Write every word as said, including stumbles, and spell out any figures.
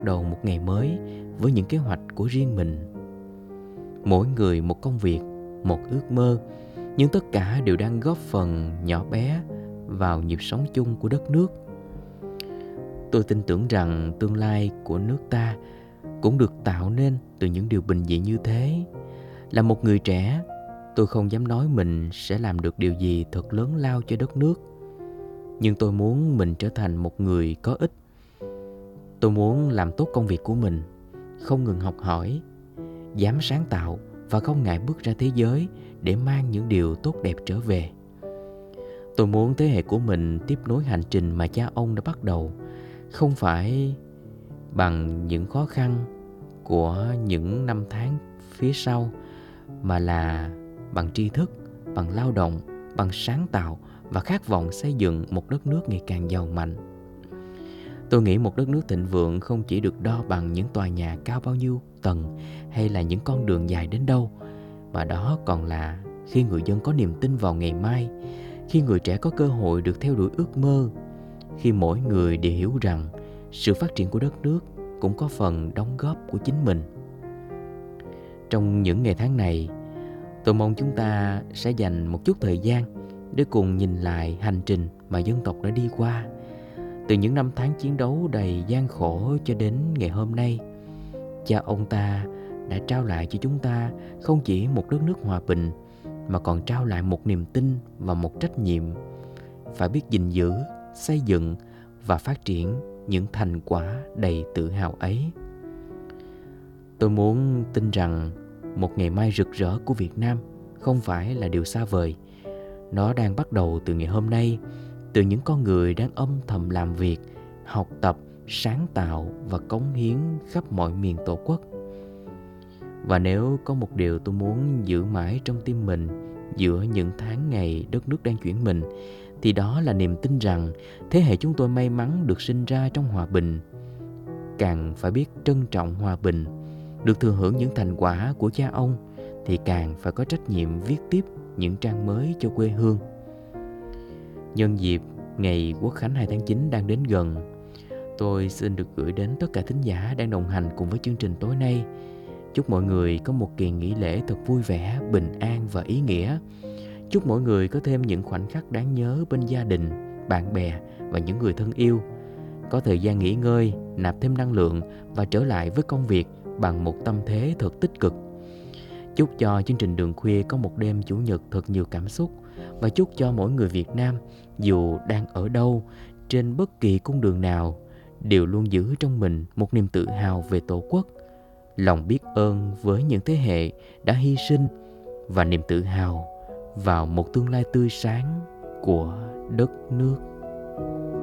đầu một ngày mới với những kế hoạch của riêng mình. Mỗi người một công việc, một ước mơ, nhưng tất cả đều đang góp phần nhỏ bé vào nhịp sống chung của đất nước. Tôi tin tưởng rằng tương lai của nước ta cũng được tạo nên từ những điều bình dị như thế. Là một người trẻ, tôi không dám nói mình sẽ làm được điều gì thật lớn lao cho đất nước. Nhưng tôi muốn mình trở thành một người có ích. Tôi muốn làm tốt công việc của mình, không ngừng học hỏi, dám sáng tạo và không ngại bước ra thế giới để mang những điều tốt đẹp trở về. Tôi muốn thế hệ của mình tiếp nối hành trình mà cha ông đã bắt đầu, không phải bằng những khó khăn của những năm tháng phía sau, mà là bằng tri thức, bằng lao động, bằng sáng tạo và khát vọng xây dựng một đất nước ngày càng giàu mạnh. Tôi nghĩ một đất nước thịnh vượng không chỉ được đo bằng những tòa nhà cao bao nhiêu tầng hay là những con đường dài đến đâu, mà đó còn là khi người dân có niềm tin vào ngày mai, khi người trẻ có cơ hội được theo đuổi ước mơ, khi mỗi người đều hiểu rằng sự phát triển của đất nước cũng có phần đóng góp của chính mình. Trong những ngày tháng này, tôi mong chúng ta sẽ dành một chút thời gian để cùng nhìn lại hành trình mà dân tộc đã đi qua. Từ những năm tháng chiến đấu đầy gian khổ cho đến ngày hôm nay, cha ông ta đã trao lại cho chúng ta không chỉ một đất nước hòa bình, mà còn trao lại một niềm tin và một trách nhiệm phải biết gìn giữ, xây dựng và phát triển những thành quả đầy tự hào ấy. Tôi muốn tin rằng một ngày mai rực rỡ của Việt Nam không phải là điều xa vời. Nó đang bắt đầu từ ngày hôm nay, từ những con người đang âm thầm làm việc, học tập, sáng tạo và cống hiến khắp mọi miền Tổ quốc. Và nếu có một điều tôi muốn giữ mãi trong tim mình giữa những tháng ngày đất nước đang chuyển mình, thì đó là niềm tin rằng thế hệ chúng tôi may mắn được sinh ra trong hòa bình, càng phải biết trân trọng hòa bình, được thừa hưởng những thành quả của cha ông, thì càng phải có trách nhiệm viết tiếp những trang mới cho quê hương. Nhân dịp ngày Quốc khánh hai tháng chín đang đến gần, tôi xin được gửi đến tất cả thính giả đang đồng hành cùng với chương trình tối nay. Chúc mọi người có một kỳ nghỉ lễ thật vui vẻ, bình an và ý nghĩa. Chúc mỗi người có thêm những khoảnh khắc đáng nhớ bên gia đình, bạn bè và những người thân yêu. Có thời gian nghỉ ngơi, nạp thêm năng lượng và trở lại với công việc bằng một tâm thế thật tích cực. Chúc cho chương trình Đường Khuya có một đêm Chủ nhật thật nhiều cảm xúc. Và chúc cho mỗi người Việt Nam, dù đang ở đâu, trên bất kỳ cung đường nào, đều luôn giữ trong mình một niềm tự hào về Tổ quốc, lòng biết ơn với những thế hệ đã hy sinh và niềm tự hào vào một tương lai tươi sáng của đất nước.